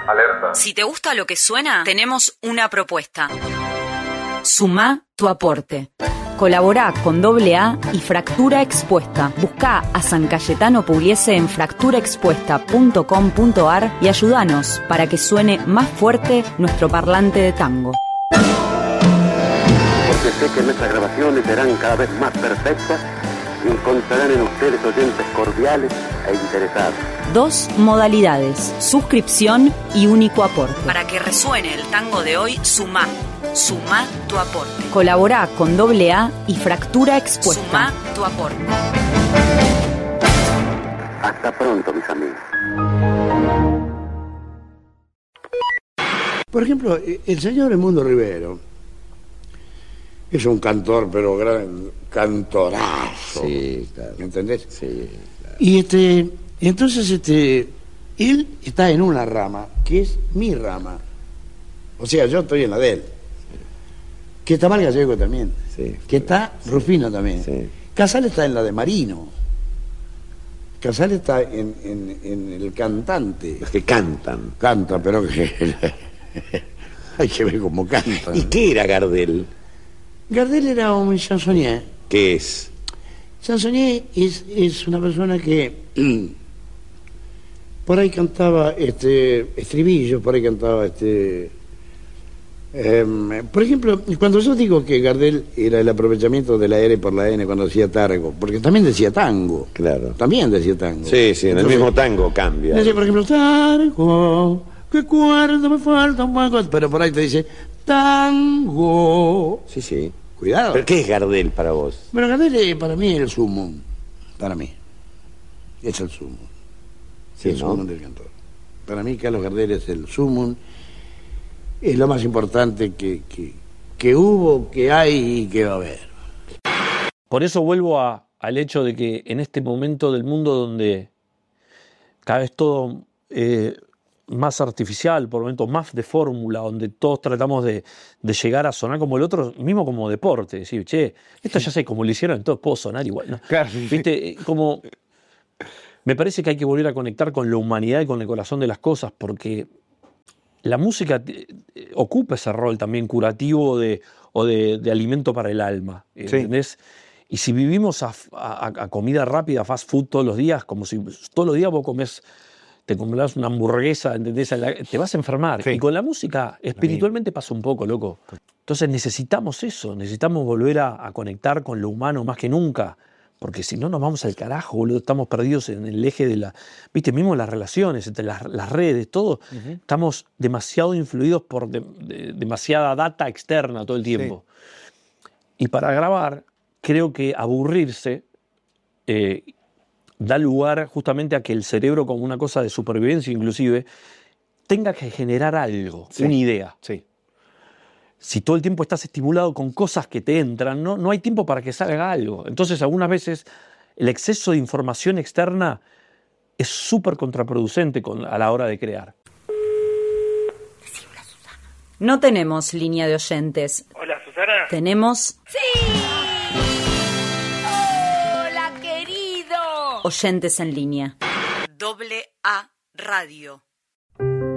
Alerta. Si te gusta lo que suena, tenemos una propuesta. Sumá tu aporte. Colaborá con AA y Fractura Expuesta. Buscá a San Cayetano Pugliese en fracturaexpuesta.com.ar y ayúdanos para que suene más fuerte nuestro parlante de tango. Porque sé que nuestras grabaciones serán cada vez más perfectas y encontrarán en ustedes oyentes cordiales e interesados. 2 modalidades: suscripción y único aporte. Para que resuene el tango de hoy, sumá tu aporte. Colaborá con AA y Fractura Expuesta. Sumá tu aporte. Hasta pronto, mis amigos. Por ejemplo, el señor Edmundo Rivero es un cantor, pero gran cantorazo. Sí, claro. ¿Me entendés? Sí, claro. Y entonces él está en una rama que es mi rama. O sea, yo estoy en la de él. Sí. Que está Mal Gallego también. Sí. Que está Rufino también. Sí. Casal está en la de Marino. Casal está en el cantante. Los que cantan. Canta, pero que hay que ver cómo canta. ¿Y qué era Gardel? Gardel era un chansonnier. ¿Qué es? Chansonnier es una persona que por ahí cantaba estribillos, por ahí cantaba por ejemplo, cuando yo digo que Gardel era el aprovechamiento de la R por la N cuando decía tango, porque también decía tango. Claro. También decía tango. Sí, sí, en el mismo tango cambia. Decía, por ejemplo, tango, que cuerdo me falta un poco, pero por ahí te dice tango. Sí, sí. Cuidado. ¿Pero qué es Gardel para vos? Bueno, Gardel para mí es el sumo. Para mí. Es el sumo. Sí, el sumo del cantor. Para mí Carlos Gardel es el sumo. Es lo más importante que hubo, que hay y que va a haber. Por eso vuelvo al hecho de que en este momento del mundo donde cada vez todo más artificial, por momentos más de fórmula, donde todos tratamos de llegar a sonar como el otro, mismo como deporte, decir, che, esto ya sé cómo lo hicieron, entonces puedo sonar igual, ¿no? Claro. ¿Viste? Como me parece que hay que volver a conectar con la humanidad y con el corazón de las cosas, porque la música ocupa ese rol también curativo de alimento para el alma, ¿entendés? Y si vivimos a comida rápida, fast food todos los días, como si todos los días vos te comes una hamburguesa, ¿entendés? Te vas a enfermar. Sí. Y con la música espiritualmente pasa un poco, loco. Entonces necesitamos eso, necesitamos volver a conectar con lo humano más que nunca, porque si no nos vamos al carajo, boludo, estamos perdidos en el eje de viste, mismo las relaciones, entre las redes, todo, estamos demasiado influidos por demasiada data externa todo el tiempo. Sí. Y para grabar, creo que aburrirse da lugar justamente a que el cerebro, como una cosa de supervivencia inclusive, tenga que generar algo, una idea. Sí. Si todo el tiempo estás estimulado con cosas que te entran, no hay tiempo para que salga algo. Entonces, algunas veces, el exceso de información externa es súper contraproducente a la hora de crear. No tenemos línea de oyentes. Hola, Susana. Tenemos... ¡Sí! ¡Hola, querido! Oyentes en línea. AA Radio.